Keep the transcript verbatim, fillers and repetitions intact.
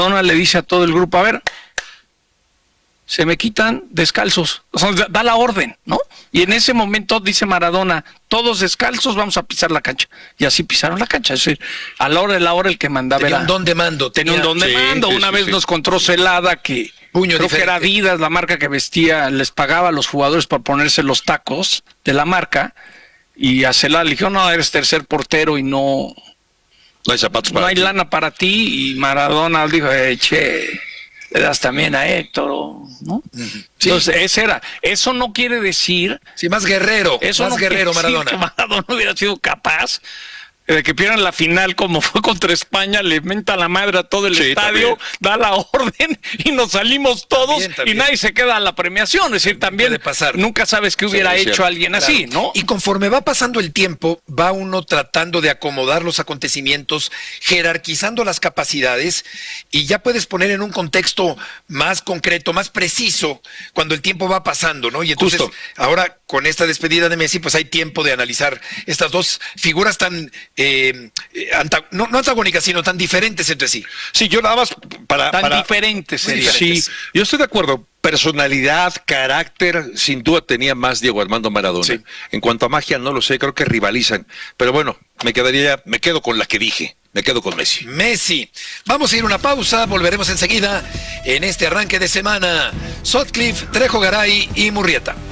Maradona le dice a todo el grupo, a ver, se me quitan descalzos, o sea, da la orden, ¿no? Y en ese momento dice Maradona, todos descalzos, vamos a pisar la cancha. Y así pisaron la cancha, es decir, a la hora de la hora el que mandaba tenía era... un don de mando. Tenía, tenía un don de sí, mando, sí, una sí, vez sí. Nos contó Celada que Puño creo diferente. que era Adidas, la marca que vestía, les pagaba a los jugadores por ponerse los tacos de la marca, y a Celada le dijo, no, eres tercer portero y no... No hay zapatos para No hay ti. lana para ti, y Maradona dijo, eh, che... le das también a Héctor, ¿no? Sí. Entonces, ese era. Eso no quiere decir... Sí, más guerrero, eso más no guerrero Maradona. Que Maradona hubiera sido capaz de que pierdan la final como fue contra España, le menta la madre a todo el sí, estadio, también. Da la orden y nos salimos todos también, también. Y nadie se queda a la premiación. Es decir, también puede pasar. Nunca sabes qué hubiera sí, hecho cierto. Alguien claro. Así, ¿no? Y conforme va pasando el tiempo, va uno tratando de acomodar los acontecimientos, jerarquizando las capacidades, y ya puedes poner en un contexto más concreto, más preciso, cuando el tiempo va pasando, ¿no? Y entonces, Justo. Ahora, con esta despedida de Messi, pues hay tiempo de analizar estas dos figuras tan... Eh, anta, no, no antagónicas, sino tan diferentes entre sí. Sí, yo nada más para... Tan para, diferentes, sería. Sí, yo estoy de acuerdo. Personalidad, carácter, sin duda tenía más Diego Armando Maradona. Sí. En cuanto a magia, no lo sé, creo que rivalizan. Pero bueno, me quedaría, me quedo con la que dije. Me quedo con Messi. Messi. Vamos a ir a una pausa, volveremos enseguida en este arranque de semana. Sutcliffe, Trejo Garay y Murrieta.